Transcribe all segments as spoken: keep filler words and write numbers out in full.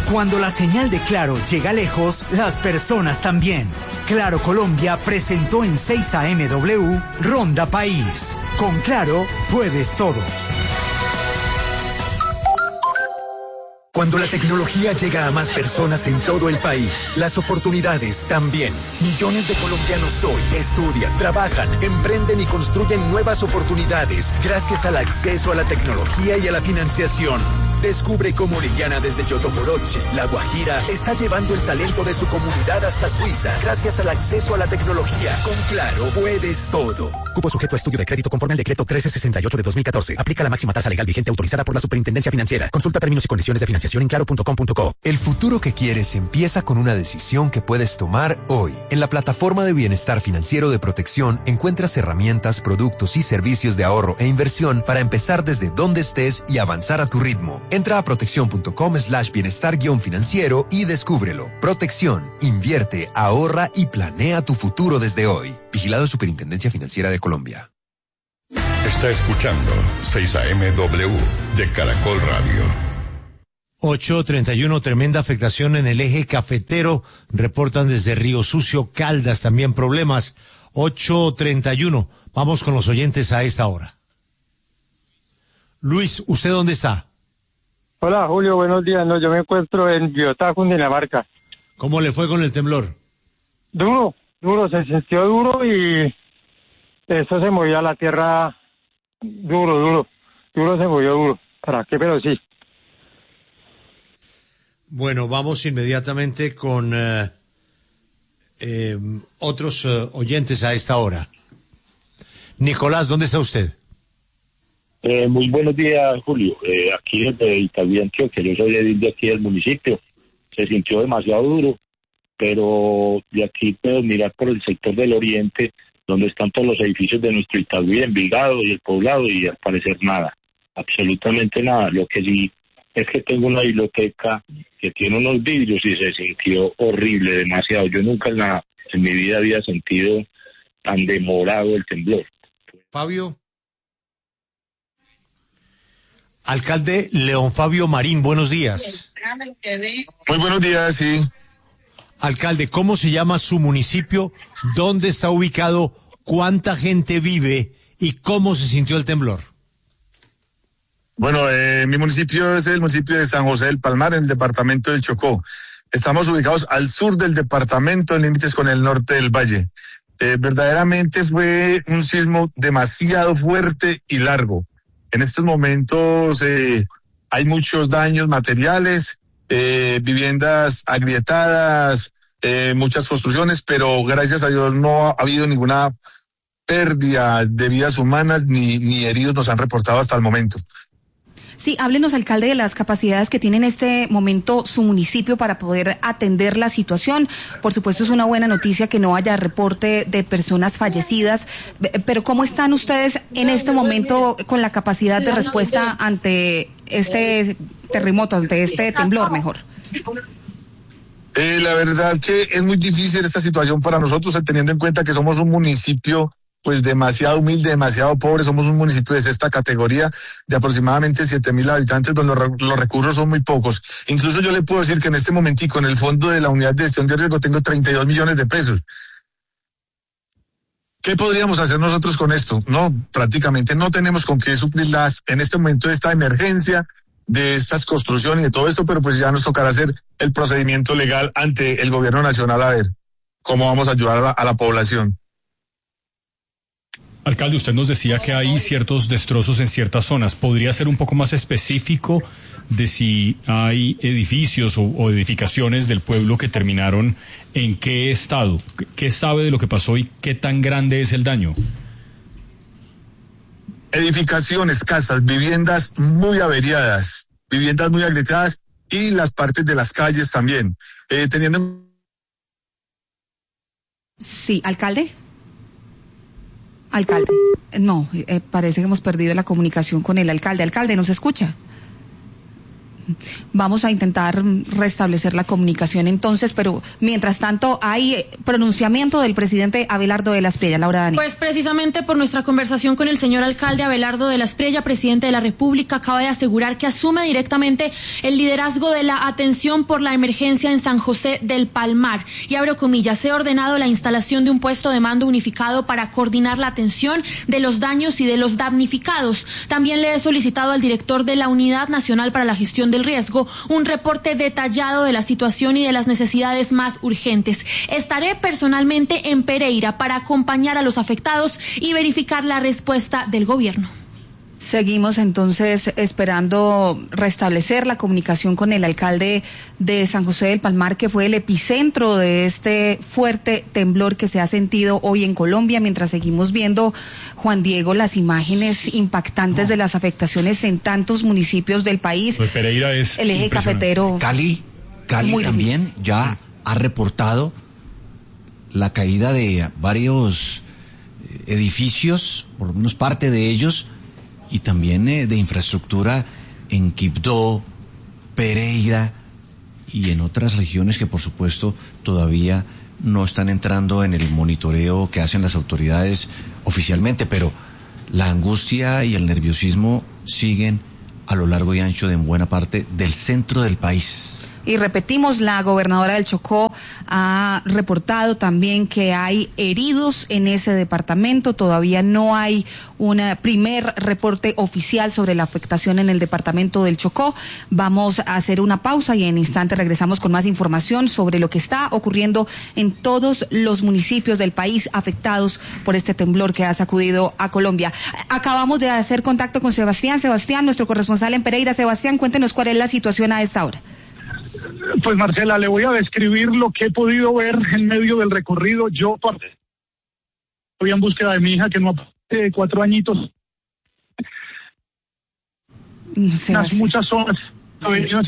Cuando la señal de Claro llega lejos, las personas también. Claro Colombia presentó en seis A M W Ronda País. Con Claro, puedes todo. Cuando la tecnología llega a más personas en todo el país, las oportunidades también. Millones de colombianos hoy estudian, trabajan, emprenden y construyen nuevas oportunidades gracias al acceso a la tecnología y a la financiación. Descubre cómo Orellana desde Yotoporoche, La Guajira, está llevando el talento de su comunidad hasta Suiza gracias al acceso a la tecnología. Con Claro, puedes todo. Cupo sujeto a estudio de crédito conforme al decreto trece sesenta y ocho de dos mil catorce. Aplica la máxima tasa legal vigente autorizada por la Superintendencia Financiera. Consulta términos y condiciones de financiación en claro punto com punto co. El futuro que quieres empieza con una decisión que puedes tomar hoy. En la plataforma de bienestar financiero de Protección encuentras herramientas, productos y servicios de ahorro e inversión para empezar desde donde estés y avanzar a tu ritmo. Entra a protección.com slash bienestar guión financiero y descúbrelo. Protección, invierte, ahorra y planea tu futuro desde hoy. Vigilado Superintendencia Financiera de Colombia. Está escuchando seis A M W de Caracol Radio. ocho treinta y uno, tremenda afectación en el eje cafetero. Reportan desde Río Sucio, Caldas, también problemas. ocho treinta y uno. Vamos con los oyentes a esta hora. Luis, ¿usted dónde está? Hola, Julio, buenos días. No, yo me encuentro en Biotá, Cundinamarca. ¿Cómo le fue con el temblor? Duro, duro, se sintió duro y eso se movía la tierra duro, duro. Duro se movió duro. ¿Para qué? Pero sí. Bueno, vamos inmediatamente con eh, eh, otros eh, oyentes a esta hora. Nicolás, ¿dónde está usted? Eh, muy buenos días, Julio. Eh, aquí desde Itagüí, Antioquia, yo soy de aquí del municipio. Se sintió demasiado duro, pero de aquí puedo mirar por el sector del oriente, donde están todos los edificios de nuestro Itagüí, Envigado y el Poblado, y al parecer nada, absolutamente nada. Lo que sí es que tengo una biblioteca que tiene unos vidrios y se sintió horrible, demasiado. Yo nunca en, la, en mi vida había sentido tan demorado el temblor. Fabio. Alcalde León Fabio Marín, buenos días. Muy buenos días, sí. Alcalde, ¿cómo se llama su municipio? ¿Dónde está ubicado? ¿Cuánta gente vive? ¿Y cómo se sintió el temblor? Bueno, eh, mi municipio es el municipio de San José del Palmar, en el departamento del Chocó. Estamos ubicados al sur del departamento, en límites con el norte del valle. Eh, verdaderamente fue un sismo demasiado fuerte y largo. En estos momentos eh, hay muchos daños materiales, eh, viviendas agrietadas, eh, muchas construcciones, pero gracias a Dios no ha habido ninguna pérdida de vidas humanas ni, ni heridos nos han reportado hasta el momento. Sí, háblenos, alcalde, de las capacidades que tiene en este momento su municipio para poder atender la situación. Por supuesto, es una buena noticia que no haya reporte de personas fallecidas, pero ¿cómo están ustedes en este momento con la capacidad de respuesta ante este terremoto, ante este temblor, mejor? Eh, la verdad que es muy difícil esta situación para nosotros, teniendo en cuenta que somos un municipio pues demasiado humilde, demasiado pobre. Somos un municipio de sexta categoría de aproximadamente siete mil habitantes, donde los, los recursos son muy pocos. Incluso yo le puedo decir que en este momentico en el fondo de la unidad de gestión de riesgo tengo treinta y dos millones de pesos. ¿Qué podríamos hacer nosotros con esto? No, prácticamente no tenemos con qué suplirlas en este momento de esta emergencia, de estas construcciones y de todo esto, pero pues ya nos tocará hacer el procedimiento legal ante el gobierno nacional a ver cómo vamos a ayudar a la, a la población. Alcalde, usted nos decía que hay ciertos destrozos en ciertas zonas. ¿Podría ser un poco más específico de si hay edificios o, o edificaciones del pueblo que terminaron en qué estado? ¿Qué sabe de lo que pasó y qué tan grande es el daño? Edificaciones, casas, viviendas muy averiadas, viviendas muy agrietadas y las partes de las calles también. Eh, teniendo... Sí, alcalde. Alcalde, no, eh, parece que hemos perdido la comunicación con el alcalde. Alcalde, ¿nos escucha? Vamos a intentar restablecer la comunicación entonces, pero mientras tanto hay pronunciamiento del presidente Abelardo de la Espriella. Laura Dani. Pues precisamente por nuestra conversación con el señor alcalde Abelardo de la Espriella, presidente de la República, acaba de asegurar que asume directamente el liderazgo de la atención por la emergencia en San José del Palmar. Y abro comillas, se ha ordenado la instalación de un puesto de mando unificado para coordinar la atención de los daños y de los damnificados. También le he solicitado al director de la Unidad Nacional para la Gestión del Riesgo un reporte detallado de la situación y de las necesidades más urgentes. Estaré personalmente en Pereira para acompañar a los afectados y verificar la respuesta del gobierno. Seguimos entonces esperando restablecer la comunicación con el alcalde de San José del Palmar, que fue el epicentro de este fuerte temblor que se ha sentido hoy en Colombia, mientras seguimos viendo, Juan Diego, las imágenes impactantes de las afectaciones en tantos municipios del país. Pues Pereira es el eje cafetero. Cali, Cali también ya ha reportado la caída de varios edificios, por lo menos parte de ellos, y también eh, de infraestructura en Quibdó, Pereira y en otras regiones que por supuesto todavía no están entrando en el monitoreo que hacen las autoridades oficialmente, pero la angustia y el nerviosismo siguen a lo largo y ancho de buena parte del centro del país. Y repetimos, la gobernadora del Chocó ha reportado también que hay heridos en ese departamento. Todavía no hay un primer reporte oficial sobre la afectación en el departamento del Chocó. Vamos a hacer una pausa y en instante regresamos con más información sobre lo que está ocurriendo en todos los municipios del país afectados por este temblor que ha sacudido a Colombia. Acabamos de hacer contacto con Sebastián. Sebastián, nuestro corresponsal en Pereira. Sebastián, cuéntenos cuál es la situación a esta hora. Pues Marcela, le voy a describir lo que he podido ver en medio del recorrido. Yo estoy en búsqueda de mi hija, que no hace cuatro añitos. Las muchas zonas. Sí.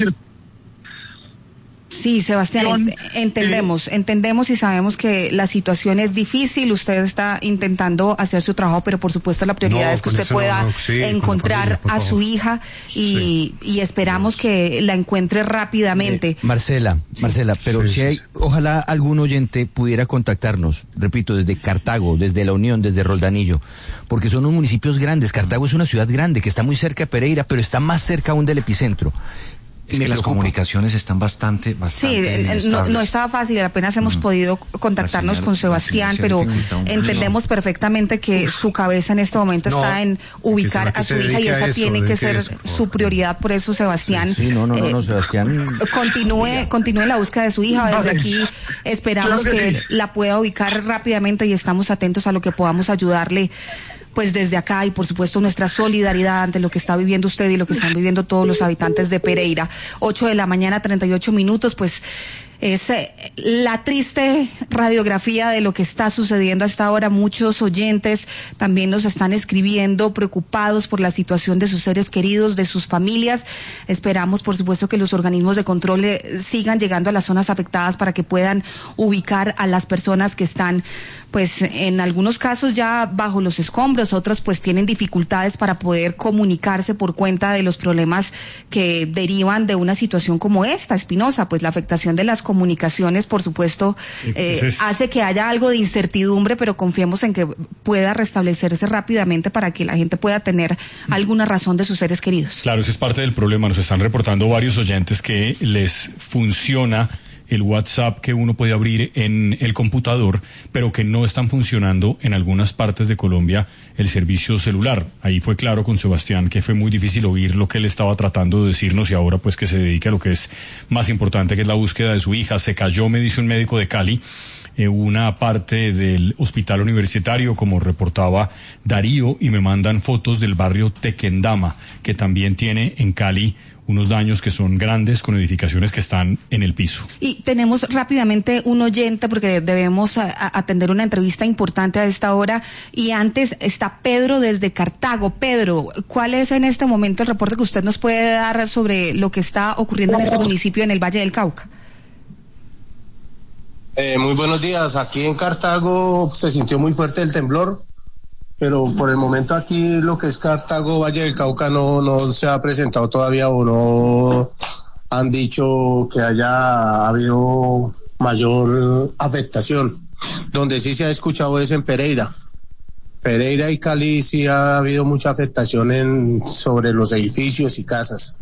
Sí, Sebastián, entendemos, entendemos y sabemos que la situación es difícil, usted está intentando hacer su trabajo, pero por supuesto la prioridad no, es que usted pueda no, no, sí, encontrar familia, a su hija y, sí. y esperamos sí. que la encuentre rápidamente. Eh, Marcela, sí. Marcela, pero sí, si hay, sí. ojalá algún oyente pudiera contactarnos, repito, desde Cartago, desde La Unión, desde Roldanillo, porque son unos municipios grandes. Cartago es una ciudad grande que está muy cerca de Pereira, pero está más cerca aún del epicentro. Es que las comunicaciones están bastante, bastante Sí, no, no estaba fácil, apenas hemos mm. podido contactarnos con Sebastián, pero entendemos perfectamente que su cabeza en este momento no, está en ubicar a su hija y esa eso, tiene que ser eso, su prioridad. Por eso, Sebastián, sí, sí, no, no, no, no, Sebastián, continúe, continúe la búsqueda de su hija. Desde aquí esperamos claro que, que la pueda ubicar rápidamente y estamos atentos a lo que podamos ayudarle. Pues desde acá y por supuesto nuestra solidaridad ante lo que está viviendo usted y lo que están viviendo todos los habitantes de Pereira. Ocho de la mañana, treinta y ocho minutos, pues es eh, la triste radiografía de lo que está sucediendo hasta ahora. Muchos oyentes también nos están escribiendo preocupados por la situación de sus seres queridos, de sus familias. Esperamos, por supuesto, que los organismos de control eh, sigan llegando a las zonas afectadas para que puedan ubicar a las personas que están, pues, en algunos casos ya bajo los escombros, otros pues tienen dificultades para poder comunicarse por cuenta de los problemas que derivan de una situación como esta, Espinosa. Pues la afectación de las comunicaciones, por supuesto, eh, es... hace que haya algo de incertidumbre, pero confiemos en que pueda restablecerse rápidamente para que la gente pueda tener alguna razón de sus seres queridos. Claro, ese es parte del problema. Nos están reportando varios oyentes que les funciona el WhatsApp que uno puede abrir en el computador, pero que no están funcionando en algunas partes de Colombia el servicio celular. Ahí fue claro con Sebastián que fue muy difícil oír lo que él estaba tratando de decirnos y ahora pues que se dedique a lo que es más importante, que es la búsqueda de su hija. Se cayó, me dice un médico de Cali, eh, una parte del hospital universitario, como reportaba Darío, y me mandan fotos del barrio Tequendama, que también tiene en Cali unos daños que son grandes con edificaciones que están en el piso. Y tenemos rápidamente un oyente porque debemos a, a atender una entrevista importante a esta hora y antes está Pedro desde Cartago. Pedro, ¿cuál es en este momento el reporte que usted nos puede dar sobre lo que está ocurriendo en este municipio en el Valle del Cauca? Eh, muy buenos días. Aquí en Cartago se sintió muy fuerte el temblor. pero por el momento aquí lo que es Cartago, Valle del Cauca no, no se ha presentado todavía o no han dicho que haya habido mayor afectación. Donde sí se ha escuchado es en Pereira. Pereira y Cali sí ha habido mucha afectación en, sobre los edificios y casas.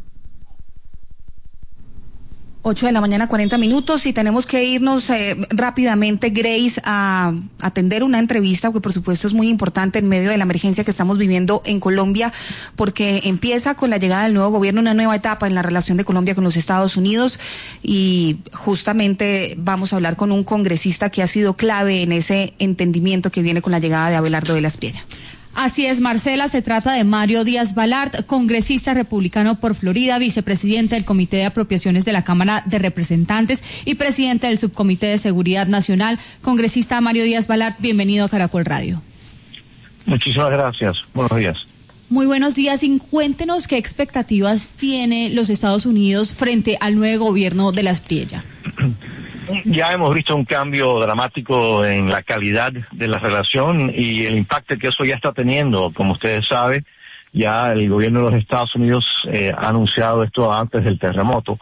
ocho de la mañana, cuarenta minutos, y tenemos que irnos eh, rápidamente, Grace, a atender una entrevista que por supuesto es muy importante en medio de la emergencia que estamos viviendo en Colombia, porque empieza con la llegada del nuevo gobierno una nueva etapa en la relación de Colombia con los Estados Unidos, y justamente vamos a hablar con un congresista que ha sido clave en ese entendimiento que viene con la llegada de Abelardo de la Espriella. Así es, Marcela, se trata de Mario Díaz Balart, congresista republicano por Florida, vicepresidente del Comité de Apropiaciones de la Cámara de Representantes y presidente del Subcomité de Seguridad Nacional. Congresista Mario Díaz Balart, bienvenido a Caracol Radio. Muchísimas gracias. Buenos días. Muy buenos días, y cuéntenos qué expectativas tiene los Estados Unidos frente al nuevo gobierno de la Espriella. Ya hemos visto un cambio dramático en la calidad de la relación y el impacto que eso ya está teniendo. Como ustedes saben, ya el gobierno de los Estados Unidos eh, ha anunciado esto antes del terremoto,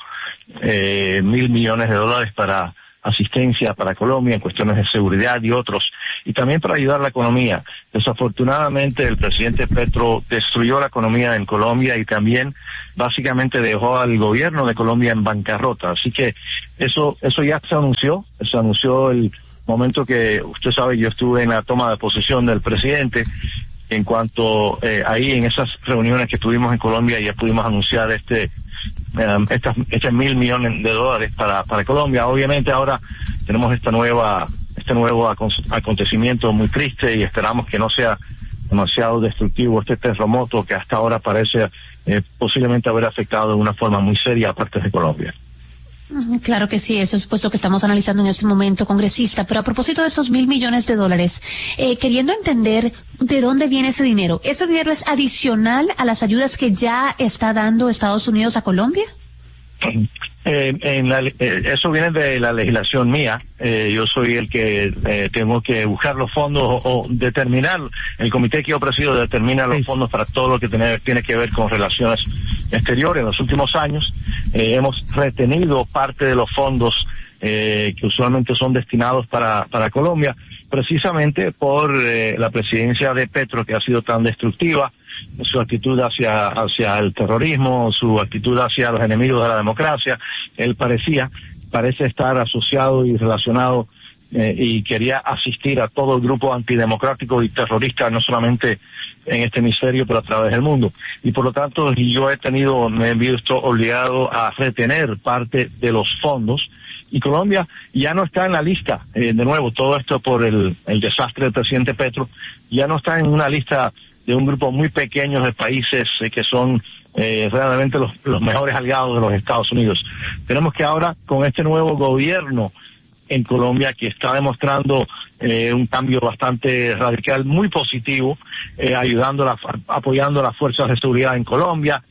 eh, mil millones de dólares para asistencia para Colombia en cuestiones de seguridad y otros, y también para ayudar a la economía. Desafortunadamente el presidente Petro destruyó la economía en Colombia y también básicamente dejó al gobierno de Colombia en bancarrota, así que eso eso ya se anunció, se anunció el momento que usted sabe, yo estuve en la toma de posesión del presidente. En cuanto eh, ahí en esas reuniones que tuvimos en Colombia ya pudimos anunciar este um, estas estos mil millones de dólares para para Colombia. Obviamente ahora tenemos esta nueva este nuevo acontecimiento muy triste y esperamos que no sea demasiado destructivo este terremoto que hasta ahora parece eh, posiblemente haber afectado de una forma muy seria a partes de Colombia. Claro que sí, eso es pues lo que estamos analizando en este momento, congresista. Pero a propósito de estos mil millones de dólares, eh, queriendo entender de dónde viene ese dinero, ¿ese dinero es adicional a las ayudas que ya está dando Estados Unidos a Colombia? Eh, en la, eh, eso viene de la legislación mía. Eh, yo soy el que eh, tengo que buscar los fondos o, o determinar. El comité que yo presido determina los fondos para todo lo que tiene, tiene que ver con relaciones exteriores. En los últimos años eh, hemos retenido parte de los fondos eh, que usualmente son destinados para, para Colombia, precisamente por eh, la presidencia de Petro, que ha sido tan destructiva, su actitud hacia hacia el terrorismo, su actitud hacia los enemigos de la democracia. Él parecía, parece estar asociado y relacionado eh, y quería asistir a todo el grupo antidemocrático y terrorista, no solamente en este hemisferio, pero a través del mundo. Y por lo tanto, yo he tenido, me he visto obligado a retener parte de los fondos, y Colombia ya no está en la lista, eh, de nuevo, todo esto por el, el desastre del presidente Petro, ya no está en una lista de un grupo muy pequeño de países eh, que son eh, realmente los, los mejores aliados de los Estados Unidos. Tenemos que ahora, con este nuevo gobierno en Colombia, que está demostrando eh, un cambio bastante radical, muy positivo, eh, ayudando, la, apoyando a las fuerzas de seguridad en Colombia,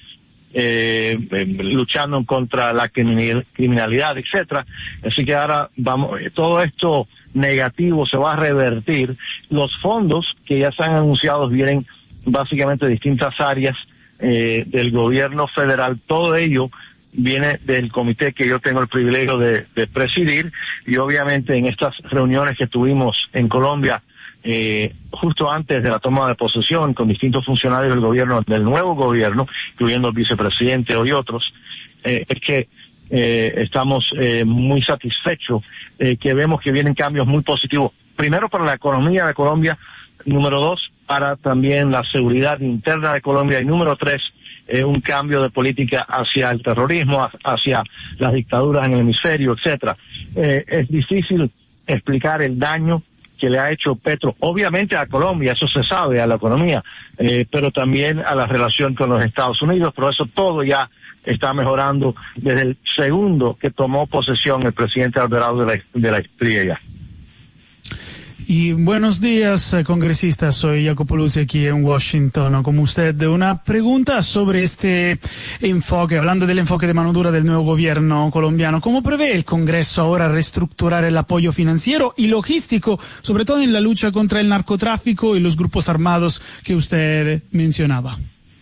eh, eh, luchando contra la criminalidad, etcétera. Así que ahora vamos, todo esto negativo se va a revertir. Los fondos que ya se han anunciado vienen básicamente de distintas áreas eh, del gobierno federal. Todo ello viene del comité que yo tengo el privilegio de, de presidir, y obviamente en estas reuniones que tuvimos en Colombia eh, justo antes de la toma de posesión con distintos funcionarios del gobierno, del nuevo gobierno, incluyendo el vicepresidente y otros, eh, es que eh, estamos eh, muy satisfechos, eh, que vemos que vienen cambios muy positivos, primero para la economía de Colombia, número dos, para también la seguridad interna de Colombia, y número tres, eh, un cambio de política hacia el terrorismo, hacia las dictaduras en el hemisferio, etcétera. Eh, es difícil explicar el daño que le ha hecho Petro, obviamente a Colombia, eso se sabe, a la economía, eh, pero también a la relación con los Estados Unidos, pero eso todo ya está mejorando desde el segundo que tomó posesión el presidente Abelardo de la, de la Espriella. Y buenos días, congresista. Soy Jacopo Luzzi aquí en Washington. Como usted, una pregunta sobre este enfoque, hablando del enfoque de mano dura del nuevo gobierno colombiano. ¿Cómo prevé el Congreso ahora reestructurar el apoyo financiero y logístico, sobre todo en la lucha contra el narcotráfico y los grupos armados que usted mencionaba?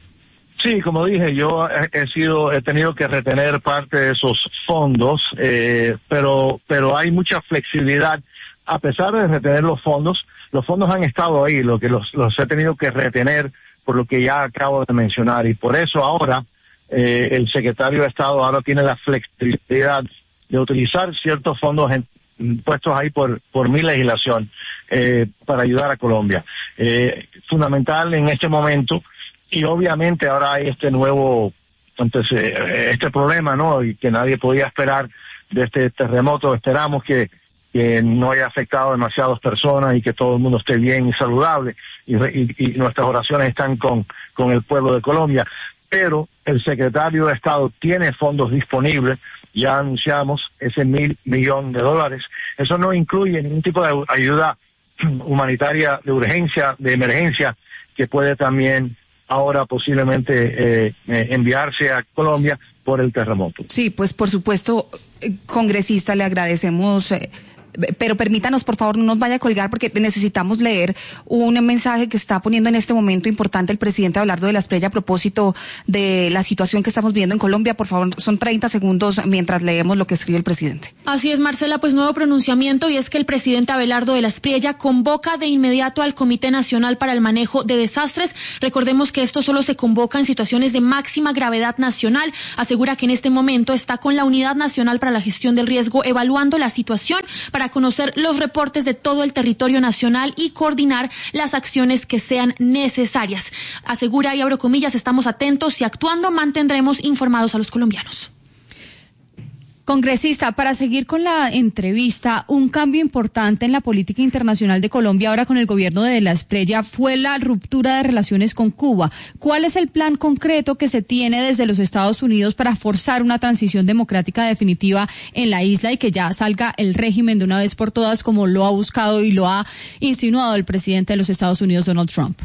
Sí, como dije, yo he sido, he tenido que retener parte de esos fondos, eh, pero, pero hay mucha flexibilidad. A pesar de retener los fondos, los fondos han estado ahí, lo que los, los he tenido que retener por lo que ya acabo de mencionar, y por eso ahora eh, el secretario de Estado ahora tiene la flexibilidad de utilizar ciertos fondos en, puestos ahí por, por mi legislación eh, para ayudar a Colombia. Eh, fundamental en este momento. Y obviamente ahora hay este nuevo, entonces, este problema, ¿no? Y que nadie podía esperar de este terremoto. Esperamos que, que no haya afectado a demasiadas personas y que todo el mundo esté bien y saludable. Y, y, y nuestras oraciones están con, con el pueblo de Colombia. Pero el secretario de Estado tiene fondos disponibles. Ya anunciamos ese mil millón de dólares. Eso no incluye ningún tipo de ayuda humanitaria de urgencia, de emergencia, que puede también ahora posiblemente eh, eh, enviarse a Colombia por el terremoto. Sí, pues por supuesto, congresista, le agradecemos. Eh, pero permítanos, por favor, no nos vaya a colgar porque necesitamos leer un mensaje que está poniendo en este momento importante el presidente Abelardo de la Espriella a propósito de la situación que estamos viendo en Colombia. Por favor, son treinta segundos mientras leemos lo que escribe el presidente. Así es, Marcela, pues nuevo pronunciamiento, y es que el presidente Abelardo de la Espriella convoca de inmediato al Comité Nacional para el Manejo de Desastres. Recordemos que esto solo se convoca en situaciones de máxima gravedad nacional. Asegura que en este momento está con la Unidad Nacional para la Gestión del Riesgo evaluando la situación para conocer los reportes de todo el territorio nacional y coordinar las acciones que sean necesarias. Asegura, y abro comillas, estamos atentos y actuando mantendremos informados a los colombianos. Congresista, para seguir con la entrevista, un cambio importante en la política internacional de Colombia ahora con el gobierno de la Espriella fue la ruptura de relaciones con Cuba. ¿Cuál es el plan concreto que se tiene desde los Estados Unidos para forzar una transición democrática definitiva en la isla y que ya salga el régimen de una vez por todas, como lo ha buscado y lo ha insinuado el presidente de los Estados Unidos, Donald Trump?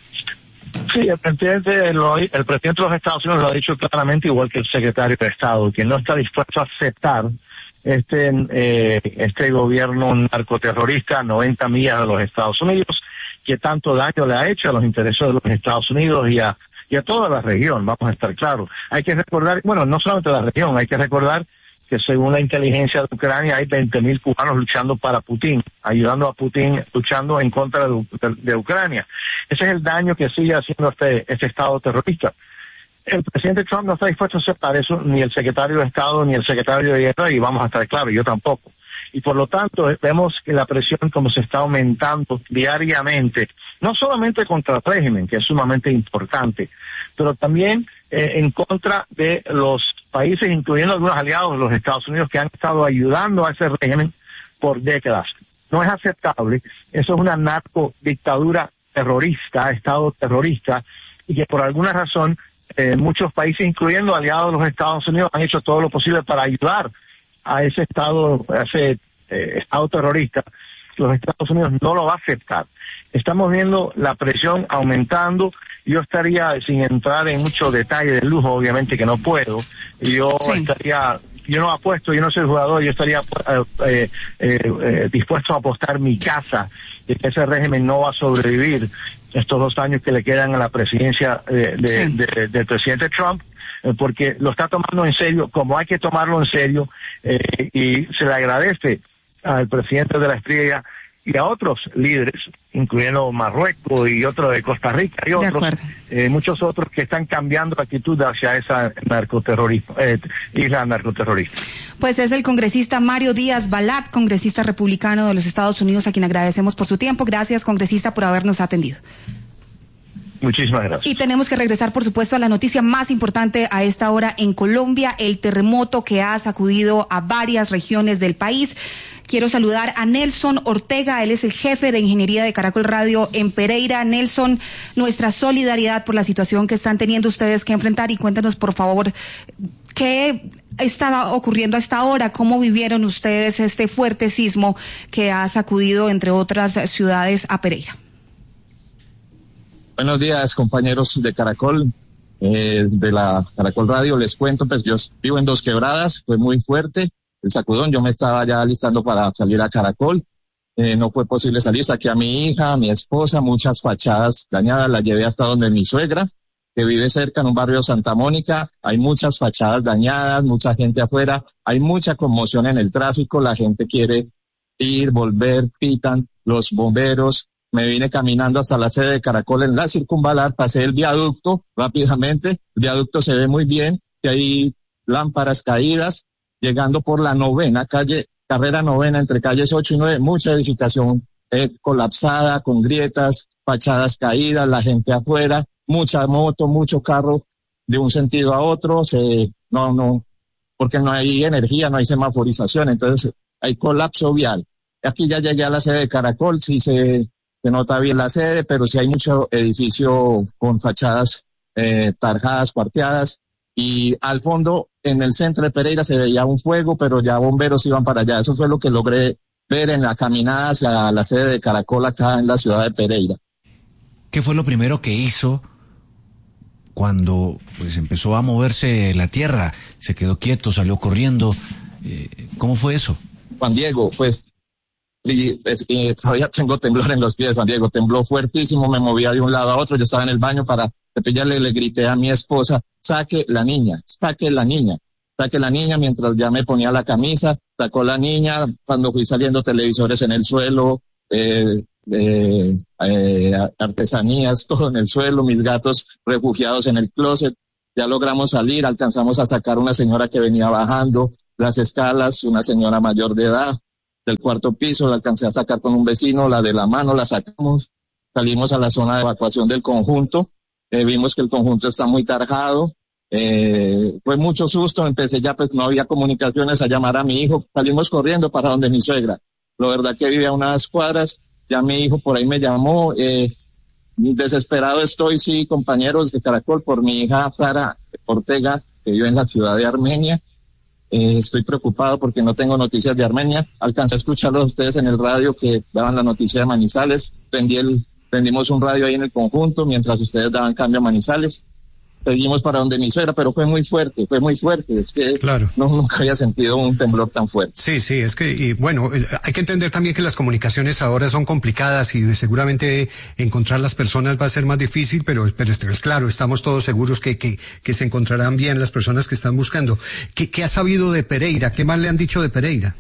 Sí, el presidente, lo, el presidente de los Estados Unidos lo ha dicho claramente, igual que el secretario de Estado, que no está dispuesto a aceptar este eh, este gobierno narcoterrorista a noventa millas de los Estados Unidos, que tanto daño le ha hecho a los intereses de los Estados Unidos y a, y a toda la región, vamos a estar claros. Hay que recordar, bueno, no solamente la región, hay que recordar que según la inteligencia de Ucrania hay veinte mil cubanos luchando para Putin, ayudando a Putin, luchando en contra de, de, de Ucrania. Ese es el daño que sigue haciendo este, este Estado terrorista. El presidente Trump no está dispuesto a aceptar eso, ni el secretario de Estado, ni el secretario de Guerra, y vamos a estar claros, yo tampoco. Y por lo tanto, vemos que la presión como se está aumentando diariamente, no solamente contra el régimen, que es sumamente importante, pero también eh, en contra de los países, incluyendo algunos aliados de los Estados Unidos que han estado ayudando a ese régimen por décadas. No es aceptable, eso es una narcodictadura terrorista, Estado terrorista, y que por alguna razón eh, muchos países, incluyendo aliados de los Estados Unidos, han hecho todo lo posible para ayudar a ese Estado, a ese eh, Estado terrorista. Los Estados Unidos no lo va a aceptar. Estamos viendo la presión aumentando. Yo estaría, sin entrar en mucho detalle de lujo, obviamente que no puedo, yo sí. estaría, yo no apuesto, yo no soy jugador, yo estaría eh, eh, eh, dispuesto a apostar mi casa de que ese régimen no va a sobrevivir estos dos años que le quedan a la presidencia eh, de, sí. de, de, del presidente Trump, eh, porque lo está tomando en serio, como hay que tomarlo en serio, eh, y se le agradece al presidente de la Espriella y a otros líderes, incluyendo Marruecos y otros de Costa Rica y otros, eh, muchos otros que están cambiando actitud hacia esa narcoterrorismo, eh, isla narcoterrorista. Pues es el congresista Mario Díaz Balart, congresista republicano de los Estados Unidos, a quien agradecemos por su tiempo. Gracias, congresista, por habernos atendido. Muchísimas gracias. Y tenemos que regresar, por supuesto, a la noticia más importante a esta hora en Colombia, el terremoto que ha sacudido a varias regiones del país. Quiero saludar a Nelson Ortega, él es el jefe de ingeniería de Caracol Radio en Pereira. Nelson, nuestra solidaridad por la situación que están teniendo ustedes que enfrentar, y cuéntanos, por favor, ¿qué está ocurriendo a esta hora? ¿Cómo vivieron ustedes este fuerte sismo que ha sacudido, entre otras ciudades, a Pereira? Buenos días, compañeros de Caracol, eh, de la Caracol Radio. Les cuento, pues yo vivo en Dos Quebradas, fue muy fuerte el sacudón. Yo me estaba ya listando para salir a Caracol. Eh, no fue posible salir, saqué a mi hija, a mi esposa, muchas fachadas dañadas, la llevé hasta donde mi suegra, que vive cerca en un barrio de Santa Mónica. Hay muchas fachadas dañadas, mucha gente afuera, hay mucha conmoción en el tráfico, la gente quiere ir, volver, pitan, los bomberos. Me vine caminando hasta la sede de Caracol en la Circunvalar, pasé el viaducto rápidamente, el viaducto se ve muy bien, que hay lámparas caídas, llegando por la novena calle, carrera novena entre calles ocho y nueve, mucha edificación eh, colapsada, con grietas, fachadas caídas, la gente afuera, mucha moto, mucho carro de un sentido a otro, se, no, no, porque no hay energía, no hay semaforización, entonces hay colapso vial. Aquí ya llegué a la sede de Caracol, sí se, se nota bien la sede, pero sí hay mucho edificio con fachadas eh, tarjadas, cuarteadas, y al fondo, en el centro de Pereira, se veía un fuego, pero ya bomberos iban para allá. Eso fue lo que logré ver en la caminada hacia la sede de Caracol acá en la ciudad de Pereira. ¿Qué fue lo primero que hizo cuando pues empezó a moverse la tierra? ¿Se quedó quieto, salió corriendo? Eh, ¿Cómo fue eso? Juan Diego, pues, y, pues y todavía tengo temblor en los pies, Juan Diego, tembló fuertísimo, me movía de un lado a otro, yo estaba en el baño para cepillarle, le grité a mi esposa, saque la niña, saque la niña, saque la niña, mientras ya me ponía la camisa, sacó la niña, cuando fui saliendo televisores en el suelo, eh, eh, eh, artesanías, todo en el suelo, mis gatos refugiados en el closet, ya logramos salir, alcanzamos a sacar una señora que venía bajando las escalas, una señora mayor de edad, del cuarto piso, la alcancé a sacar con un vecino, la de la mano la sacamos, salimos a la zona de evacuación del conjunto, eh, vimos que el conjunto está muy tarjado, eh, fue mucho susto, empecé ya, pues no había comunicaciones, a llamar a mi hijo, salimos corriendo para donde mi suegra, la verdad que vive a unas cuadras, ya mi hijo por ahí me llamó, eh, desesperado estoy, sí, compañeros de Caracol, por mi hija Sara Ortega, que vive en la ciudad de Armenia. Eh, estoy preocupado porque no tengo noticias de Armenia. Alcancé a escucharlos ustedes en el radio que daban la noticia de Manizales. Prendí el, prendimos un radio ahí en el conjunto mientras ustedes daban cambio a Manizales. Seguimos para donde mi suegra, pero fue muy fuerte, fue muy fuerte. Es que claro. no, nunca había sentido un temblor tan fuerte. Sí, sí, es que, y bueno, hay que entender también que las comunicaciones ahora son complicadas y seguramente encontrar las personas va a ser más difícil, pero, pero claro, estamos todos seguros que, que, que se encontrarán bien las personas que están buscando. ¿Qué, qué ha sabido de Pereira? ¿Qué más le han dicho de Pereira?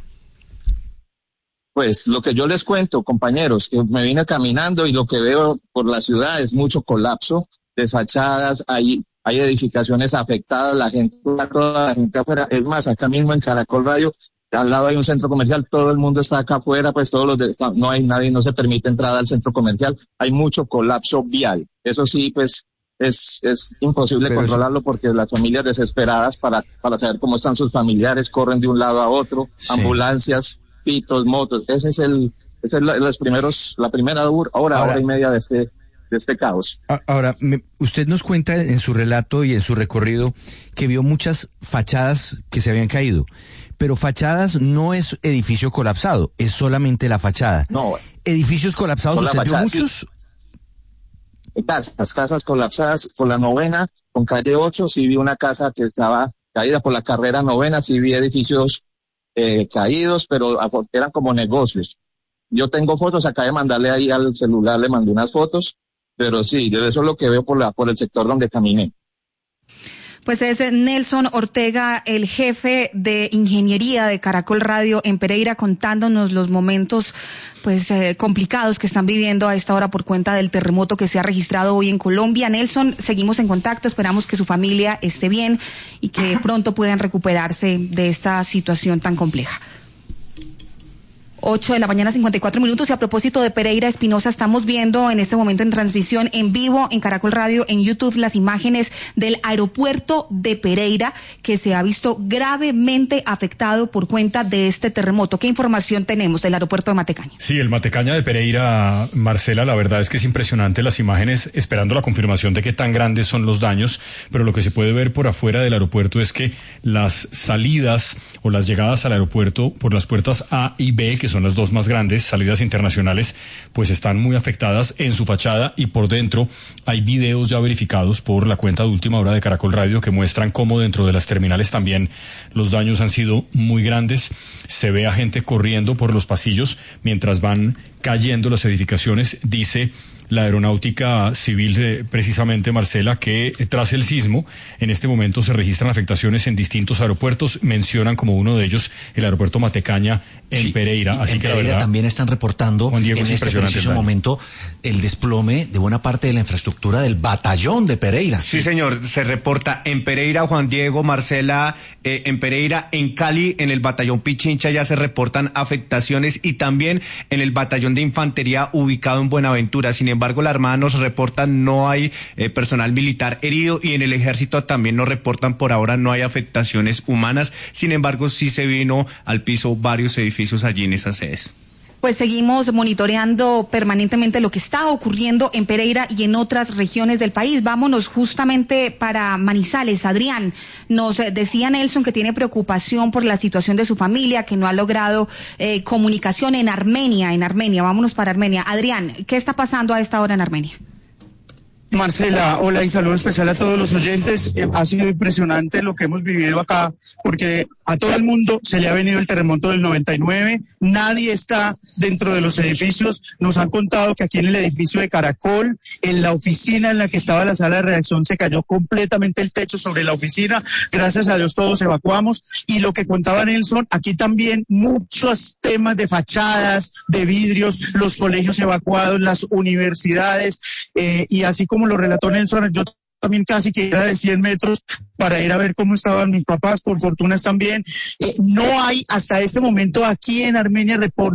Pues lo que yo les cuento, compañeros, que me vine caminando y lo que veo por la ciudad es mucho colapso, desfachadas, hay hay edificaciones afectadas, la gente, toda la gente afuera, es más, acá mismo en Caracol Radio, al lado hay un centro comercial, todo el mundo está acá afuera, pues todos los de, no hay nadie, no se permite entrada al centro comercial, hay mucho colapso vial, eso sí, pues es es imposible Pero controlarlo eso... porque las familias desesperadas para para saber cómo están sus familiares corren de un lado a otro, sí. Ambulancias, pitos, motos, ese es el, ese es la, los primeros, la primera hora, hora, hora y media de este de este caos. Ahora, me, usted nos cuenta en su relato y en su recorrido que vio muchas fachadas que se habían caído, pero fachadas no es edificio colapsado, es solamente la fachada. No. ¿Edificios colapsados usted vio muchos? Sí. Casas, casas colapsadas, por la novena, con calle ocho, sí vi una casa que estaba caída, por la carrera novena, sí vi edificios eh, caídos, pero eran como negocios. Yo tengo fotos, acá de mandarle ahí al celular, le mandé unas fotos, pero sí, yo eso es lo que veo por la por el sector donde caminé. Pues es Nelson Ortega, el jefe de ingeniería de Caracol Radio en Pereira, contándonos los momentos pues eh, complicados que están viviendo a esta hora por cuenta del terremoto que se ha registrado hoy en Colombia. Nelson, seguimos en contacto, esperamos que su familia esté bien y que pronto puedan recuperarse de esta situación tan compleja. ocho de la mañana, cincuenta y cuatro minutos. Y a propósito de Pereira Espinosa, estamos viendo en este momento en transmisión en vivo en Caracol Radio, en YouTube, las imágenes del aeropuerto de Pereira, que se ha visto gravemente afectado por cuenta de este terremoto. ¿Qué información tenemos del aeropuerto de Matecaña? Sí, el Matecaña de Pereira, Marcela, la verdad es que es impresionante las imágenes, esperando la confirmación de qué tan grandes son los daños, pero lo que se puede ver por afuera del aeropuerto es que las salidas o las llegadas al aeropuerto por las puertas A y B, que son las dos más grandes, salidas internacionales, pues están muy afectadas en su fachada, y por dentro hay videos ya verificados por la cuenta de Última Hora de Caracol Radio que muestran cómo dentro de las terminales también los daños han sido muy grandes. Se ve a gente corriendo por los pasillos mientras van cayendo las edificaciones. Dice la Aeronáutica Civil, eh, precisamente, Marcela, que eh, tras el sismo, en este momento se registran afectaciones en distintos aeropuertos. Mencionan como uno de ellos el aeropuerto Matecaña en sí, Pereira. Así en que Pereira la verdad, también están reportando Juan Diego, en este preciso el momento el desplome de buena parte de la infraestructura del batallón de Pereira. Sí, señor, se reporta en Pereira, Juan Diego, Marcela, eh, en Pereira, en Cali, en el batallón Pichincha ya se reportan afectaciones, y también en el batallón de infantería ubicado en Buenaventura. Sin embargo, la Armada nos reporta no hay eh, personal militar herido, y en el Ejército también nos reportan por ahora no hay afectaciones humanas. Sin embargo, sí se vino al piso varios edificios allí en esas sedes. Pues seguimos monitoreando permanentemente lo que está ocurriendo en Pereira y en otras regiones del país. Vámonos justamente para Manizales. Adrián, nos decía Nelson que tiene preocupación por la situación de su familia, que no ha logrado eh, comunicación en Armenia, en Armenia. Vámonos para Armenia. Adrián, ¿qué está pasando a esta hora en Armenia? Marcela, hola y saludo especial a todos los oyentes. Eh, ha sido impresionante lo que hemos vivido acá, porque a todo el mundo se le ha venido el terremoto del noventa y nueve, nadie está dentro de los edificios. Nos han contado que aquí en el edificio de Caracol, en la oficina en la que estaba la sala de redacción, se cayó completamente el techo sobre la oficina. Gracias a Dios todos evacuamos. Y lo que contaba Nelson, aquí también muchos temas de fachadas, de vidrios, los colegios evacuados, las universidades, eh, y así como lo relató Nelson, yo también casi que era de cien metros para ir a ver cómo estaban mis papás. Por fortuna están bien. Eh, no hay hasta este momento aquí en Armenia reporte